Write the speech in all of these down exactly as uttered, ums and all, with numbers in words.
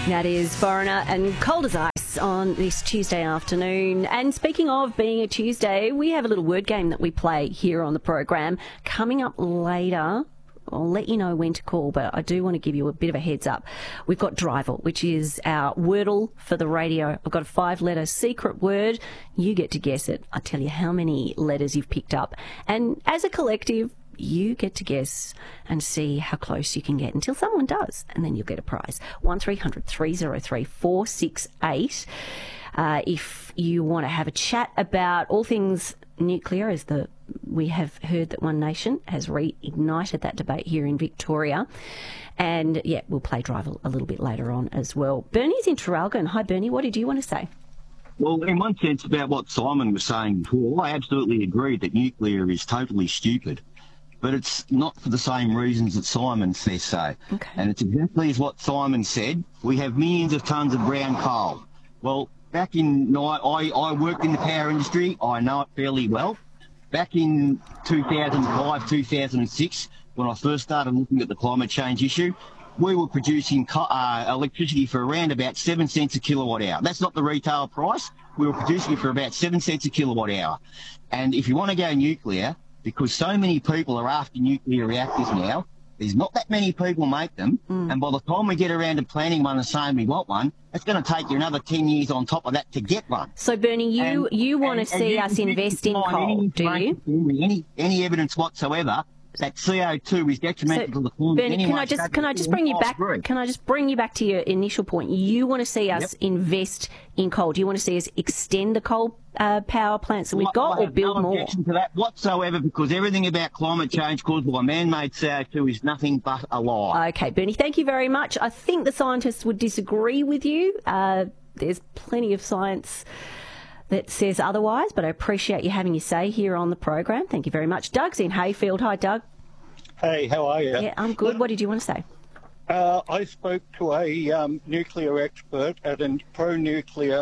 That is Foreigner and Cold as Ice on this Tuesday afternoon. And speaking of being a Tuesday, we have a little word game that we play here on the program. Coming up later, I'll let you know when to call, but I do want to give you a bit of a heads up. We've got Drivel, which is our Wordle for the radio. I've got a five-letter secret word. You get to guess it. I tell you how many letters you've picked up. And as a collective, you get to guess and see how close you can get until someone does, and then you'll get a prize. one three hundred three oh three four six eight. Uh, if you want to have a chat about all things nuclear, as the we have heard that One Nation has reignited that debate here in Victoria. And, yeah, we'll play Drive a little bit later on as well. Bernie's in Traralgon. Hi, Bernie. What did you want to say? Well, in one sense, about what Simon was saying before, I absolutely agree that nuclear is totally stupid. But it's not for the same reasons that Simon says so. Okay. And it's exactly as what Simon said. We have millions of tonnes of brown coal. Well, back in, I, I worked in the power industry. I know it fairly well. Back in two thousand five, two thousand six, when I first started looking at the climate change issue, we were producing co- uh, electricity for around about seven cents a kilowatt hour. That's not the retail price. We were producing it for about seven cents a kilowatt hour. And if you want to go nuclear, because so many people are after nuclear reactors now, there's not that many people make them, mm. and by the time we get around to planning one and saying we want one, it's going to take you another ten years on top of that to get one. So, Bernie, you, and, you want and, to see us invest in coal, do you? Any, any evidence whatsoever that C O two is detrimental so, to the climate. Bernie, can I just can I just bring you back? Can I just bring you back to your initial point? You want to see us yep. invest in coal? Do you want to see us extend the coal uh, power plants that we've got, I or build no more? Objection to that whatsoever, because everything about climate change caused by man-made C O two is nothing but a lie. Okay, Bernie, thank you very much. I think the scientists would disagree with you. Uh, there's plenty of science that says otherwise, but I appreciate you having your say here on the program. Thank you very much. Doug's in Hayfield. Hi, Doug. Hey, how are you? Yeah, I'm good. What did you want to say? Uh, I spoke to a um, nuclear expert at a pro-nuclear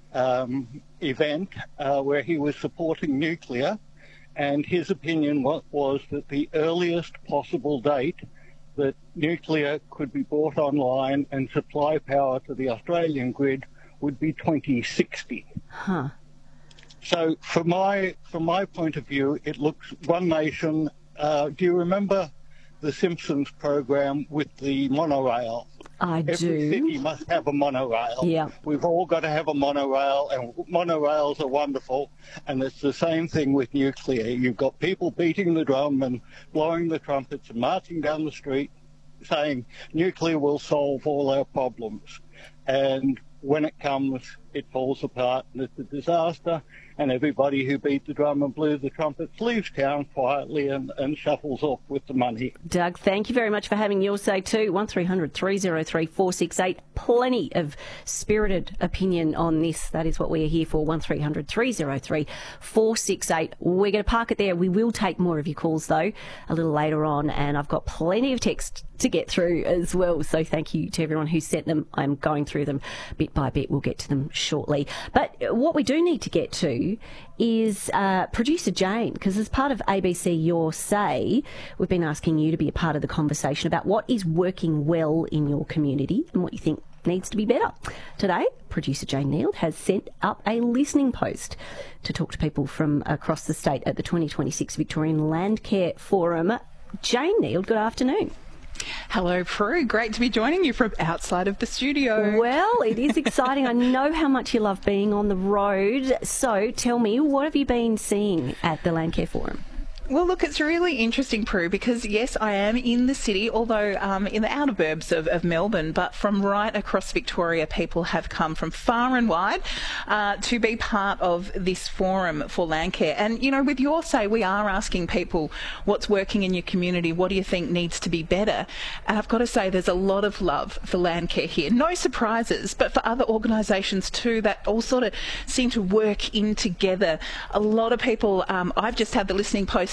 um, event uh, where he was supporting nuclear, and his opinion was, was that the earliest possible date that nuclear could be brought online and supply power to the Australian grid would be twenty sixty. Huh. So from my from my point of view, it looks One Nation. Uh, do you remember the Simpsons program with the monorail? I Every do. Every city must have a monorail. Yeah. We've all got to have a monorail, and monorails are wonderful. And it's the same thing with nuclear. You've got people beating the drum and blowing the trumpets and marching down the street saying nuclear will solve all our problems. And when it comes, it falls apart and it's a disaster, and everybody who beat the drum and blew the trumpets leaves town quietly and, and shuffles off with the money. Doug, thank you very much for having your say too. one three hundred three oh three four six eight. Plenty of spirited opinion on this. That is what we are here for. one three hundred three oh three four six eight. We're going to park it there. We will take more of your calls though a little later on, and I've got plenty of text to get through as well. So thank you to everyone who sent them. I'm going through them bit by bit. We'll get to them shortly. But what we do need to get to is uh, producer Jane, because as part of A B C Your Say, we've been asking you to be a part of the conversation about what is working well in your community and what you think needs to be better. Today, producer Jane Neild has sent up a listening post to talk to people from across the state at the twenty twenty-six Victorian Landcare Forum. Jane Neild, good afternoon. Hello, Prue. Great to be joining you from outside of the studio. Well, it is exciting. I know how much you love being on the road. So tell me, what have you been seeing at the Landcare Forum? Well, look, it's really interesting, Prue, because, yes, I am in the city, although um, in the outer burbs of, of Melbourne, but from right across Victoria, people have come from far and wide uh, to be part of this forum for Landcare. And, you know, with Your Say, we are asking people what's working in your community, what do you think needs to be better? And I've got to say there's a lot of love for Landcare here. No surprises, but for other organisations too that all sort of seem to work in together. A lot of people, um, I've just had the listening post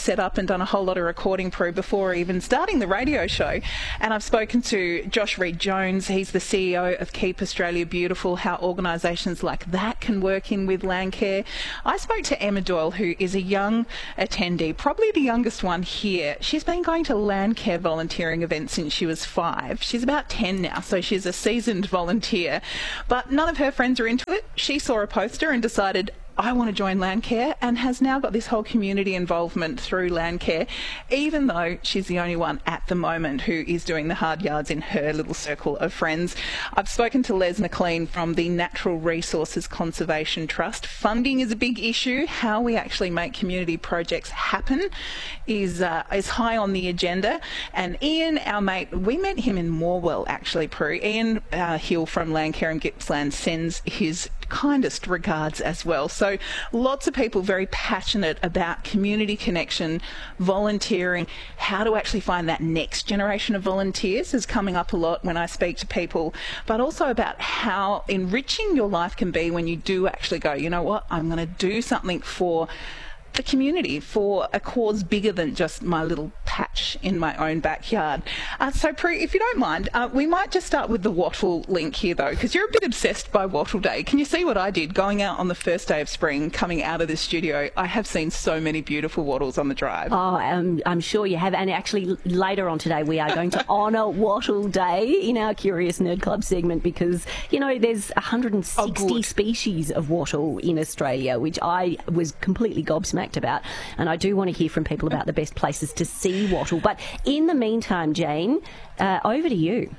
set up and done a whole lot of recording, Prue, before even starting the radio show. And I've spoken to Josh Reid-Jones. He's the C E O of Keep Australia Beautiful, how organisations like that can work in with Landcare. I spoke to Emma Doyle, who is a young attendee, probably the youngest one here. She's been going to Landcare volunteering events since she was five. She's about ten now, so she's a seasoned volunteer. But none of her friends are into it. She saw a poster and decided, I want to join Landcare, and has now got this whole community involvement through Landcare, even though she's the only one at the moment who is doing the hard yards in her little circle of friends. I've spoken to Les McLean from the Natural Resources Conservation Trust. Funding is a big issue. How we actually make community projects happen is uh, is high on the agenda. And Ian, our mate, we met him in Morwell, actually, Prue. Ian uh, Hill from Landcare in Gippsland sends his kindest regards as well. So lots of people very passionate about community connection, volunteering, how to actually find that next generation of volunteers is coming up a lot when I speak to people, but also about how enriching your life can be when you do actually go, you know what, I'm going to do something for the community, for a cause bigger than just my little patch in my own backyard. Uh, so, Prue, if you don't mind, uh, we might just start with the wattle link here, though, because you're a bit obsessed by Wattle Day. Can you see what I did going out on the first day of spring, coming out of the studio? I have seen so many beautiful wattles on the drive. Oh, um, I'm sure you have. And actually, later on today, we are going to honour Wattle Day in our Curious Nerd Club segment because, you know, there's one hundred sixty oh, species of wattle in Australia, which I was completely gobsmacked about, and I do want to hear from people about the best places to see wattle. But in the meantime, Jane, uh, over to you.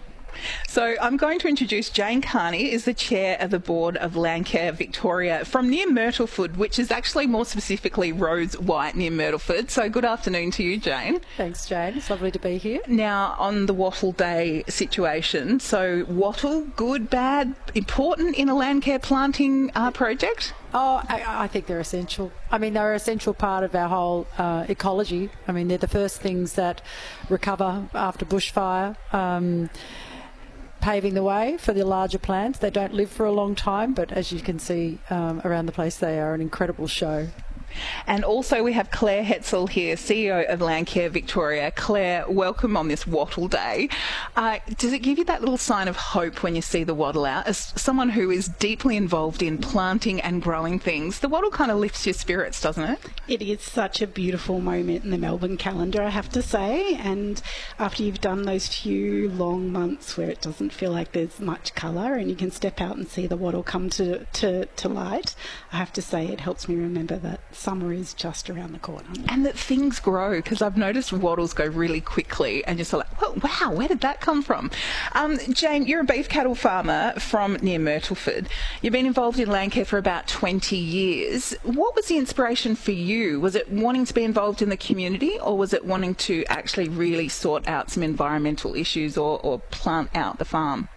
So I'm going to introduce Jane Carney, is the chair of the board of Landcare Victoria from near Myrtleford, which is actually more specifically Rose White near Myrtleford. So good afternoon to you, Jane. Thanks, Jane. It's lovely to be here. Now, on the Wattle Day situation, so wattle, good, bad, important in a Landcare planting uh, project? Oh, I, I think they're essential. I mean, they're an essential part of our whole uh, ecology. I mean, they're the first things that recover after bushfire. Um, paving the way for the larger plants. They don't live for a long time, but as you can see um, around the place, they are an incredible show. And also we have Claire Hetzel here, C E O of Landcare Victoria. Claire, welcome on this Wattle Day. Uh, does it give you that little sign of hope when you see the wattle out? As someone who is deeply involved in planting and growing things, the wattle kind of lifts your spirits, doesn't it? It is such a beautiful moment in the Melbourne calendar, I have to say. And after you've done those few long months where it doesn't feel like there's much colour and you can step out and see the wattle come to, to, to light, I have to say it helps me remember that summer is just around the corner. And that things grow, because I've noticed wattles go really quickly and you're sort of like, oh, wow, where did that come from? Um, Jane, you're a beef cattle farmer from near Myrtleford. You've been involved in Landcare for about twenty years. What was the inspiration for you? Was it wanting to be involved in the community, or was it wanting to actually really sort out some environmental issues or, or plant out the farm?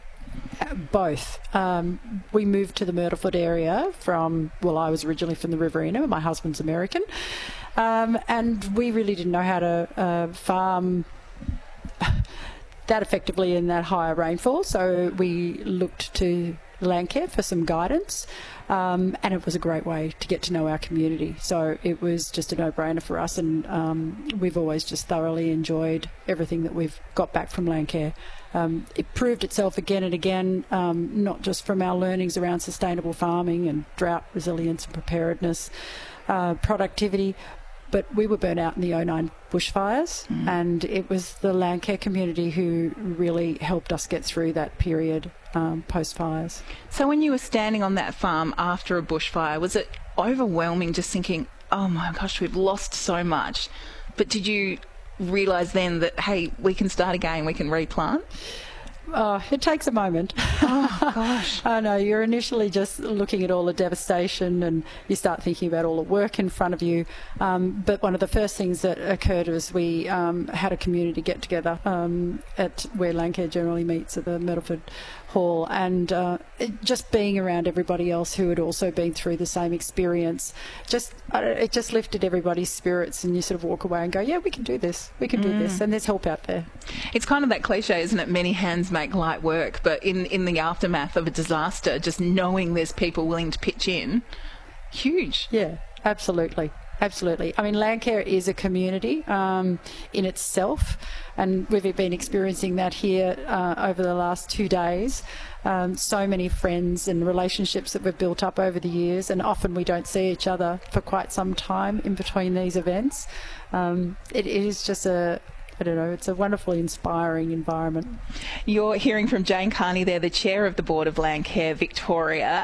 Both. Um, we moved to the Myrtleford area from, well, I was originally from the Riverina, my husband's American, um, and we really didn't know how to uh, farm that effectively in that higher rainfall, so we looked to Landcare for some guidance, um, and it was a great way to get to know our community. So it was just a no-brainer for us, and um, we've always just thoroughly enjoyed everything that we've got back from Landcare. Um, it proved itself again and again, um, not just from our learnings around sustainable farming and drought resilience and preparedness, uh, productivity, but we were burnt out in the oh nine bushfires, mm. and it was the Landcare community who really helped us get through that period um, post-fires. So when you were standing on that farm after a bushfire, was it overwhelming just thinking, oh my gosh, we've lost so much? But did you realise then that, hey, we can start again, we can replant? Oh, it takes a moment. Oh, gosh. I know, you're initially just looking at all the devastation and you start thinking about all the work in front of you. Um, but one of the first things that occurred was we um, had a community get-together um, at where Landcare generally meets at the Myrtleford Hall, and uh, it, just being around everybody else who had also been through the same experience, just uh, it just lifted everybody's spirits, and you sort of walk away and go, yeah, we can do this, we can mm. do this, and there's help out there. It's kind of that cliche, isn't it? Many hands make light work, but in, in the aftermath of a disaster, just knowing there's people willing to pitch in, huge. Yeah, absolutely. Absolutely. I mean, Landcare is a community um, in itself, and we've been experiencing that here uh, over the last two days. Um, so many friends and relationships that we've built up over the years, and often we don't see each other for quite some time in between these events. Um, it, it is just a I don't know, it's a wonderfully inspiring environment. You're hearing from Jane Carney there, the chair of the board of Landcare Victoria.